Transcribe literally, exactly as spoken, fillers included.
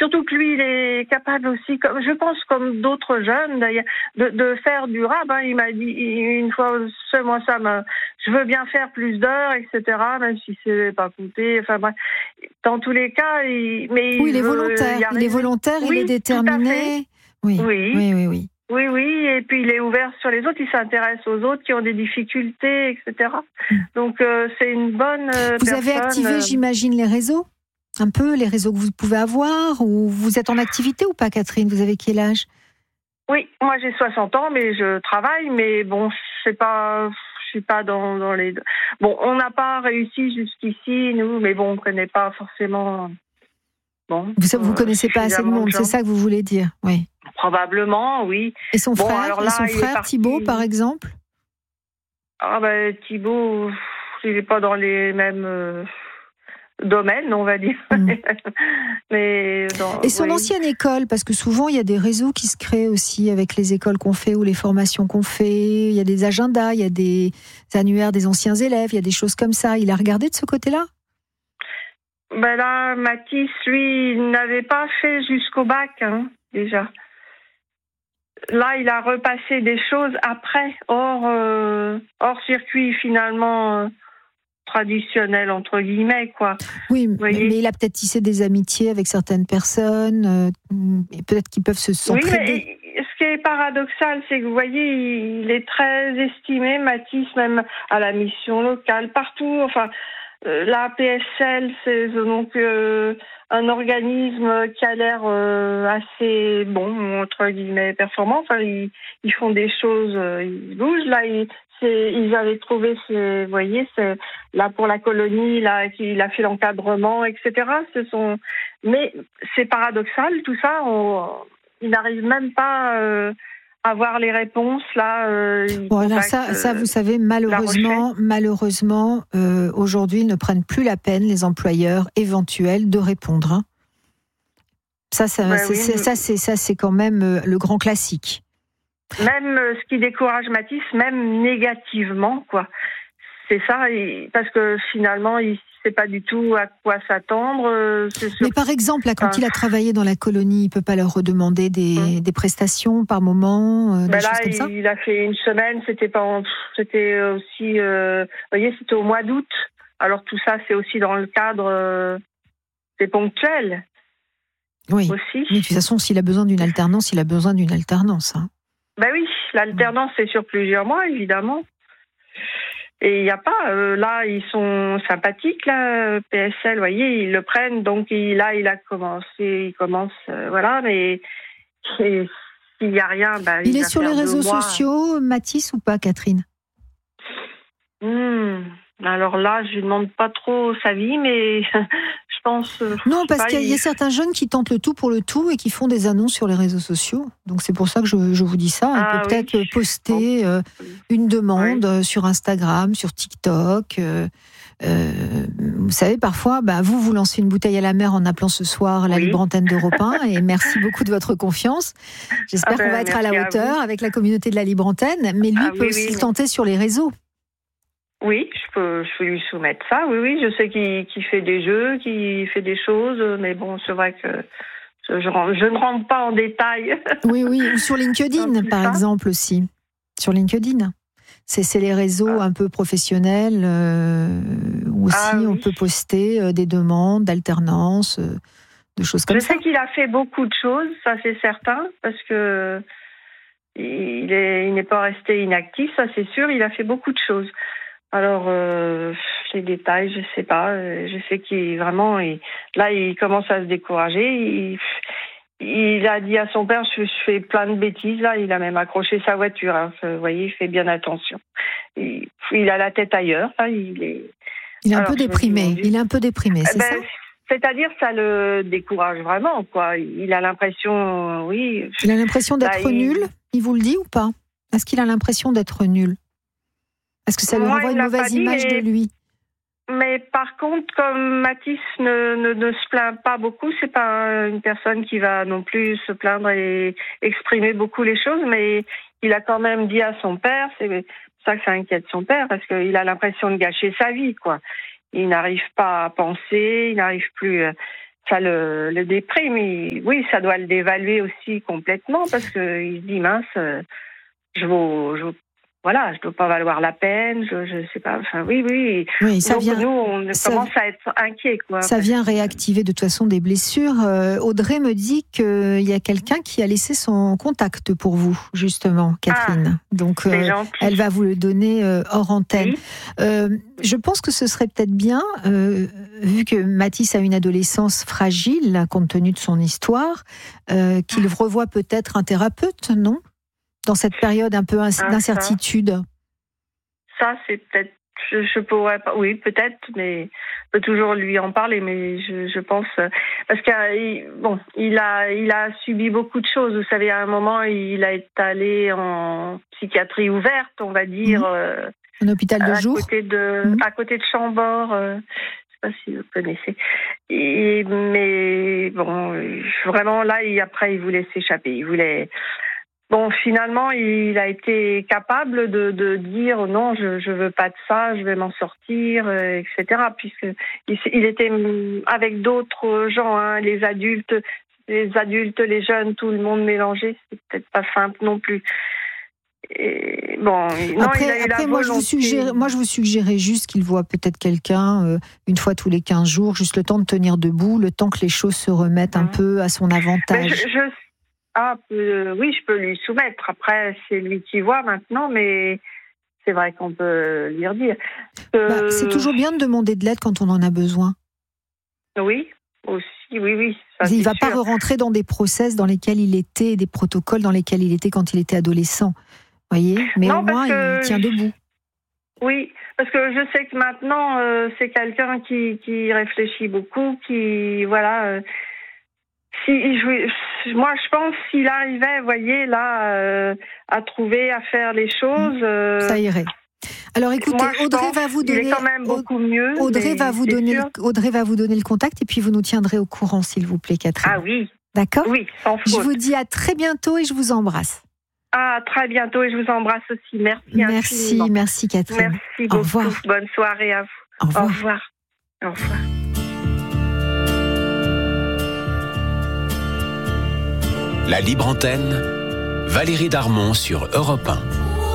surtout que lui, il est capable aussi, comme, je pense comme d'autres jeunes d'ailleurs, de, de faire du rap. Hein. Il m'a dit une fois, moi ça me, je veux bien faire plus d'heures, et cetera. Même si c'est pas coûté. Enfin bref, dans tous les cas, il, mais oui, il, il est volontaire. Il est volontaire, oui, il est déterminé. Oui, oui, oui, oui, oui. Oui, oui, et puis il est ouvert sur les autres, il s'intéresse aux autres qui ont des difficultés, et cetera. Mm. Donc euh, c'est une bonne euh, Vous personne. avez activé, j'imagine, les réseaux ? Un peu, les réseaux que vous pouvez avoir ? Ou vous êtes en activité ou pas, Catherine ? Vous avez quel âge ? Oui, moi j'ai soixante ans, mais je travaille, mais bon, c'est pas... Je suis pas dans, dans les... Bon, on n'a pas réussi jusqu'ici, nous, mais bon, on ne connaît pas forcément... Bon, vous ne euh, connaissez pas assez de monde, de c'est ça que vous voulez dire, oui. Probablement, oui. Et son bon, frère, alors là, et son frère parti... Thibaut, par exemple ? Ah ben, Thibaut, il n'est pas dans les mêmes euh, domaines, on va dire. Mm. Mais dans, et son oui. ancienne école, parce que souvent, il y a des réseaux qui se créent aussi avec les écoles qu'on fait ou les formations qu'on fait. Il y a des agendas, il y a des annuaires des anciens élèves, il y a des choses comme ça. Il a regardé de ce côté-là ? Ben là, Mathis, lui, il n'avait pas fait jusqu'au bac, hein, déjà. Là, il a repassé des choses après, hors, euh, hors circuit, finalement, euh, traditionnel, entre guillemets, quoi. Oui, mais, mais il a peut-être tissé des amitiés avec certaines personnes, euh, et peut-être qu'ils peuvent se s'entraider. Oui, mais ce qui est paradoxal, c'est que, vous voyez, il est très estimé, Mathis, même à la mission locale, partout, enfin... La P S L, c'est donc euh, un organisme qui a l'air euh, assez bon, entre guillemets, performant. Enfin, ils, ils font des choses, euh, ils bougent. Là, ils, c'est, ils avaient trouvé, ces, vous voyez, c'est, là pour la colonie, là, il a fait l'encadrement, et cetera. Ce sont, mais c'est paradoxal, tout ça. On, ils n'arrivent même pas. Euh, avoir les réponses là. Euh, bon, alors ça, ça, vous savez, malheureusement, malheureusement, euh, aujourd'hui, ils ne prennent plus la peine, les employeurs éventuels, de répondre. Hein. Ça, ça, ben c'est, oui, c'est, ça, c'est, ça, c'est quand même euh, le grand classique. Même euh, ce qui décourage Mathis, même négativement, quoi. C'est ça, et, parce que finalement, il ne sait pas du tout à quoi s'attendre. Euh, c'est sûr. Mais par exemple, là, quand ah. il a travaillé dans la colonie, il ne peut pas leur redemander des, mmh. des prestations par moment, euh, des ben choses là, comme ça ? Il a fait une semaine, c'était, pas en, c'était aussi, euh, vous voyez, c'était au mois d'août. Alors tout ça, c'est aussi dans le cadre, euh, c'est ponctuel. Oui, aussi. mais de toute façon, s'il a besoin d'une alternance, il a besoin d'une alternance. Hein. Ben oui, l'alternance, c'est sur plusieurs mois, évidemment. Et il n'y a pas, euh, là, ils sont sympathiques, là, P S L, vous voyez, ils le prennent, donc il, là, il a commencé, il commence, euh, voilà, mais et, s'il n'y a rien, ben, il, il est va sur les réseaux mois. sociaux, Mathis, ou pas, Catherine ? hmm, Alors là, je ne demande pas trop sa vie, mais je pense... Non, parce pas, qu'il y a, il y a certains jeunes qui tentent le tout pour le tout et qui font des annonces sur les réseaux sociaux. Donc c'est pour ça que je, je vous dis ça. Il ah, peut oui. peut-être poster euh, une demande oui. sur Instagram, sur TikTok. Euh, euh, vous savez, parfois, bah, vous, vous lancez une bouteille à la mer en appelant ce soir la oui. libre antenne d'Europe un. Et merci beaucoup de votre confiance. J'espère ah ben, qu'on va être à la hauteur avec la communauté de la libre antenne. Mais lui ah, peut oui, aussi oui, tenter mais... sur les réseaux. Oui, je peux, je peux lui soumettre ça. Oui, oui, je sais qu'il, qu'il fait des jeux, qu'il fait des choses, mais bon, c'est vrai que je, je, je ne rentre pas en détail. Oui, oui, ou sur LinkedIn, par ça. exemple, aussi. Sur LinkedIn. C'est, c'est les réseaux ah. un peu professionnels euh, où aussi ah, oui. on peut poster euh, des demandes d'alternance, euh, de choses comme je ça. Je sais qu'il a fait beaucoup de choses, ça c'est certain, parce que il, est, il n'est pas resté inactif, ça c'est sûr, il a fait beaucoup de choses. Alors, euh, les détails, je sais pas. Je sais qu'il vraiment, il, là, il commence à se décourager. Il, il a dit à son père, je, je fais plein de bêtises. Là, il a même accroché sa voiture. Hein. Vous voyez, il fait bien attention. Il, il a la tête ailleurs. Là, il est. Il est un Alors, peu déprimé. Dis, il est un peu déprimé, c'est ben, ça. C'est-à-dire, ça le décourage vraiment, quoi. Il a l'impression, oui. Il a l'impression d'être là, nul. Il... il vous le dit ou pas ? Est-ce qu'il a l'impression d'être nul ? Est-ce que ça lui Moi, renvoie une mauvaise dit, image mais, de lui ? Mais par contre, comme Mathis ne, ne, ne se plaint pas beaucoup, c'est pas une personne qui va non plus se plaindre et exprimer beaucoup les choses, mais il a quand même dit à son père, c'est ça que ça inquiète son père, parce qu'il a l'impression de gâcher sa vie, quoi. Il n'arrive pas à penser, il n'arrive plus... ça le, le déprime. Il, oui, ça doit le dévaluer aussi complètement parce que il se dit mince, je vaux, je, voilà, je dois pas valoir la peine. Je, je sais pas. Enfin, oui, oui. Oui, ça Donc vient, nous, on ça, commence à être inquiets, quoi. Ça vient réactiver de toute façon des blessures. Euh, Audrey me dit qu'il y a quelqu'un qui a laissé son contact pour vous, justement, Catherine. Ah, Donc, euh, elle va vous le donner euh, hors antenne. Oui. Euh, je pense que ce serait peut-être bien, euh, vu que Mathis a une adolescence fragile, compte tenu de son histoire, euh, qu'il revoie peut-être un thérapeute, non ? Dans cette période un peu ins- ah, d'incertitude. Ça, ça c'est peut-être. Je, je pourrais pas. Oui, peut-être, mais je peux toujours lui en parler. Mais je, je pense parce qu'il bon, il a, il a subi beaucoup de choses. Vous savez, à un moment, il a été allé en psychiatrie ouverte, on va dire. Mmh. Euh, un hôpital de à jour. Côté de, mmh. À côté de Chambord. Euh, je sais pas si vous connaissez. Et, mais bon, vraiment là, il, après, il voulait s'échapper. Il voulait. Bon, finalement, il a été capable de, de dire non, je je veux pas de ça, je vais m'en sortir, euh, et cetera. Puisque il, il était avec d'autres gens, hein, les adultes, les adultes, les jeunes, tout le monde mélangé, c'est peut-être pas simple non plus. Et bon, non, après, il a eu après la moi, je vous suggère, moi, je vous suggérais juste qu'il voit peut-être quelqu'un euh, une fois tous les quinze jours, juste le temps de tenir debout, le temps que les choses se remettent un mmh. peu à son avantage. Je, je... Ah, euh, oui, je peux lui soumettre. Après, c'est lui qui voit maintenant, mais c'est vrai qu'on peut lui redire. Euh... Bah, c'est toujours bien de demander de l'aide quand on en a besoin. Oui, aussi, oui, oui. Ça, il ne va sûr. pas rentrer dans des process dans lesquels il était, des protocoles dans lesquels il était quand il était adolescent. Voyez, mais non, au moins, il tient debout. Oui, parce que je sais que maintenant, euh, c'est quelqu'un qui, qui réfléchit beaucoup, qui, voilà... Euh, Si, je, moi, je pense s'il arrivait, vous voyez, là, euh, à trouver, à faire les choses... Euh, ça irait. Alors, écoutez, moi, Audrey va vous donner... Il est quand même beaucoup mieux. Audrey va, vous donner, Audrey va vous donner le contact et puis vous nous tiendrez au courant, s'il vous plaît, Catherine. Ah oui. D'accord ? Oui, sans faute. Je vous dis à très bientôt et je vous embrasse. Ah, très bientôt et je vous embrasse aussi. Merci Merci, infiniment. merci Catherine. Merci beaucoup. Au revoir. Bonne soirée à vous. Au revoir. Au revoir. Au revoir. La libre antenne, Valérie Darmon sur Europe un.